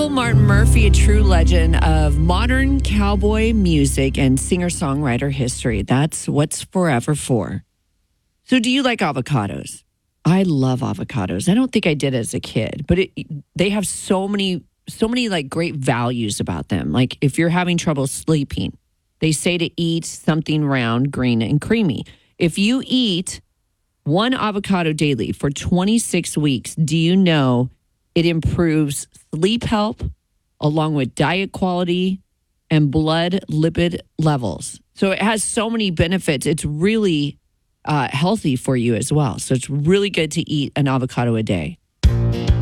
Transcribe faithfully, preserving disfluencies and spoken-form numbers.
Uncle Martin Murphy, a true legend of modern cowboy music and singer-songwriter history. That's what's forever for. So do you like avocados? I love avocados. I don't think I did as a kid, but it, they have so many, so many like great values about them. Like if you're having trouble sleeping, they say to eat something round, green, and creamy. If you eat one avocado daily for twenty-six weeks, do you know it improves sleep health along with diet quality and blood lipid levels? So it has so many benefits. It's really uh, healthy for you as well. So it's really good to eat an avocado a day.